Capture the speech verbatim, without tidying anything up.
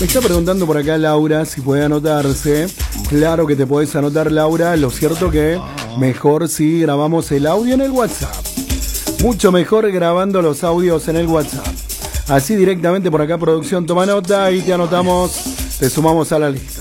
Me está preguntando por acá Laura si puede anotarse. Claro que te podés anotar, Laura. Lo cierto que mejor si grabamos el audio en el WhatsApp. Mucho mejor grabando los audios en el WhatsApp. Así directamente por acá producción toma nota y te anotamos, te sumamos a la lista.